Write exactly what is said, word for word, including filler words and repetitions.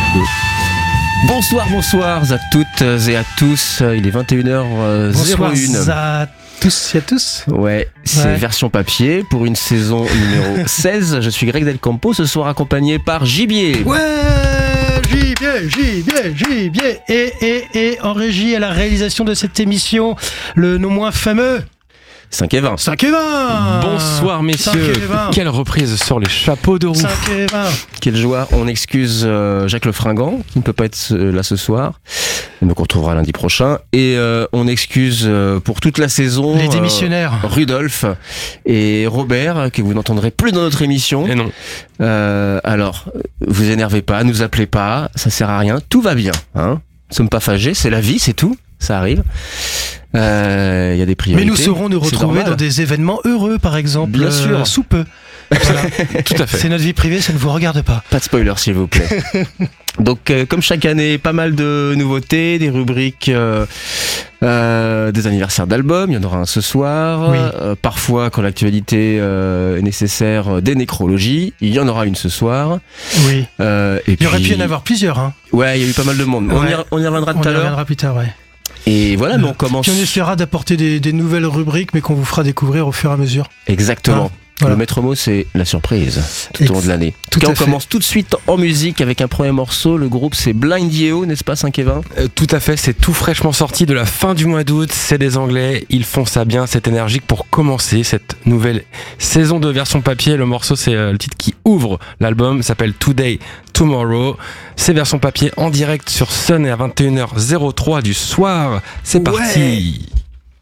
deux. Bonsoir, bonsoir à toutes et à tous. Il est vingt et une heures zéro un. Bonsoir à tous et à tous. Ouais, c'est Ouais. version papier pour une saison numéro seize. Je suis Greg Del Campo, ce soir accompagné par Gibier. Ouais, gibier, gibier, gibier. Et, et, et en régie à la réalisation de cette émission, le non moins fameux cinq et vingt. cinq et vingt. Bonsoir messieurs, cinq et vingt. quelle reprise sur les chapeaux de roue. cinq et vingt. Quelle joie. On excuse euh, Jacques Le Fringant qui ne peut pas être euh, là ce soir. Donc on retrouvera lundi prochain. Et euh, on excuse euh, pour toute la saison Les démissionnaires. euh, Rudolph et Robert que vous n'entendrez plus dans notre émission. Et non, Euh, alors, vous énervez pas, nous appelez pas, ça sert à rien, tout va bien. Hein, nous sommes pas fâchés, c'est la vie, c'est tout, ça arrive. Il euh, y a des Mais priorités. nous saurons nous c'est retrouver normal. dans des événements heureux, par exemple. Bien sûr. Sous peu. Voilà. tout à fait. C'est notre vie privée, ça ne vous regarde pas. Pas de spoiler s'il vous plaît. Donc euh, comme chaque année, pas mal de nouveautés, des rubriques, euh, euh, des anniversaires d'albums, il y en aura un ce soir. Oui. Euh, parfois, quand l'actualité euh, est nécessaire, euh, des nécrologies, il y en aura une ce soir. Oui. Euh, et Il y aurait puis- pu y en avoir plusieurs. Hein. Ouais, il y a eu pas mal de monde. On, y, Ouais. re- on y reviendra On tout y à l'heure. reviendra plus tard, ouais. Et voilà, mais on commence. Puis on essaiera d'apporter des, des nouvelles rubriques, mais qu'on vous fera découvrir au fur et à mesure. Exactement. Ah, voilà. Le maître mot, c'est la surprise tout Ex- au long de l'année. En tout tout cas, à on fait. commence tout de suite en musique avec un premier morceau. Le groupe, c'est Blind Yeo, n'est-ce pas, cinq et vingt? Euh, tout à fait, c'est tout fraîchement sorti de la fin du mois d'août, c'est des Anglais, ils font ça bien, c'est énergique pour commencer cette nouvelle saison de version papier. Le morceau, c'est euh, le titre qui ouvre l'album, s'appelle Today, Tomorrow. C'est version papier en direct sur Sun et à vingt et une heures zéro trois du soir. C'est Ouais. parti.